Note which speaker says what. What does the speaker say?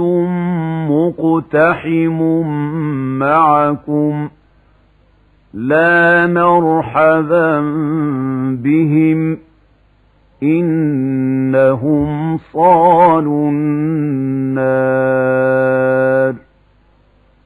Speaker 1: مقتحم معكم لا مرحبا بهم إنهم صالوا النار